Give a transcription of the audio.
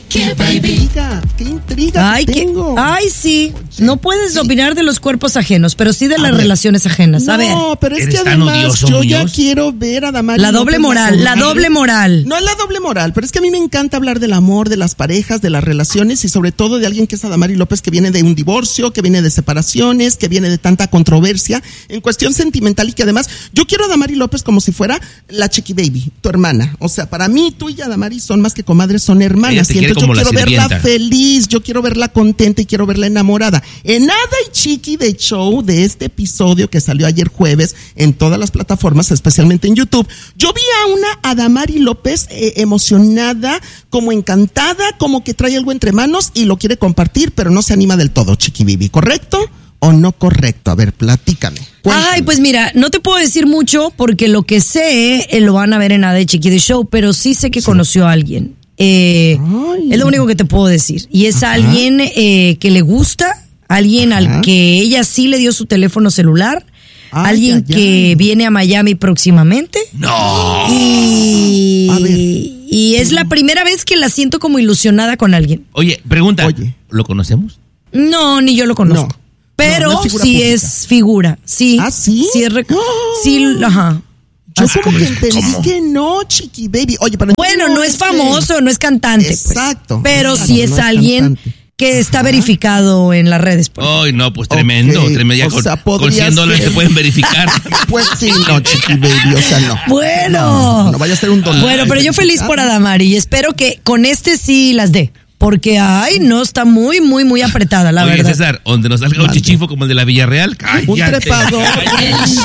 Qué intriga tengo. Ay, sí. No puedes opinar de los cuerpos ajenos, pero sí de las relaciones ajenas. A ver. No, pero es que además yo ya quiero ver a Damari. La doble moral. No es la doble moral, pero es que a mí me encanta hablar del amor, de las parejas, de las relaciones y sobre todo de alguien que es Adamari López, que viene de un divorcio, que viene de separaciones, que viene de tanta controversia en cuestión sentimental y que además yo quiero a Damari López como si fuera la Chiqui Baby, tu hermana. O sea, para mí tú y Adamari son más que comadres, son hermanas. Y entonces yo quiero verla feliz, yo quiero verla contenta y quiero verla enamorada. En Ada y Chiqui de show de este episodio que salió ayer jueves en todas las plataformas, especialmente en YouTube, yo vi a una Adamari López emocionada, como encantada, como que trae algo entre manos y lo quiere compartir, pero no se anima del todo, Chiqui Baby, ¿correcto o no correcto? A ver, platícame. Cuéntame. Ay, pues mira, no te puedo decir mucho porque lo que sé lo van a ver en Ada y Chiqui de show, pero sí sé que conoció a alguien. Es lo único que te puedo decir. Y es alguien que le gusta, alguien al que ella sí le dio su teléfono celular, alguien que viene a Miami próximamente. ¡No! Y es la primera vez que la siento como ilusionada con alguien. Oye, pregunta, ¿lo conocemos? No, ni yo lo conozco. No. Pero No es figura sí pública. Es figura. Sí. ¿Ah, sí? Sí, sí, ajá. Yo como que entendí que no, Chiqui Baby. Oye, pero bueno, no es famoso, no es cantante. Exacto. Pues. Pero Exacto, sí es alguien que está verificado en las redes. Ay, no, pues tremendo. Tremendo. O sea, con $100 se pueden verificar. Pues sí, no, Chiqui Baby, o sea, no. Bueno. No vaya a ser un dolor. Bueno, pero yo feliz por Adamari y espero que con este sí las dé. Porque, no, está muy, muy, muy apretada, la verdad. César, donde nos salga un chichifo como el de la Villarreal, cállate. Un trepador.